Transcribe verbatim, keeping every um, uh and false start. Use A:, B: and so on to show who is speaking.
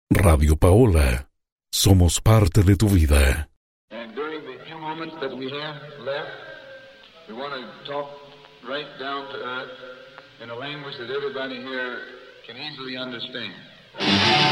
A: Radio Paola. Somos parte de tu vida.
B: And during the few moments that we have left, we want to talk right down to earth in a language that everybody here can easily understand.